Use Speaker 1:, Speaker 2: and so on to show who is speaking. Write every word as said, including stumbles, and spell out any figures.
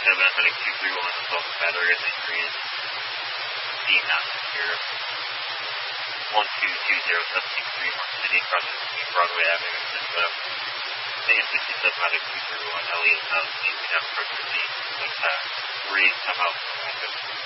Speaker 1: seven, medic two three one, assault battery, and injuries. D not here. one two two zero seven six three, Mark City, crossing Broadway Avenue, Minnesota. A M sixty-seven, medic two three one, Elliot, now, we have approximately, uh, three, come out from Memphis.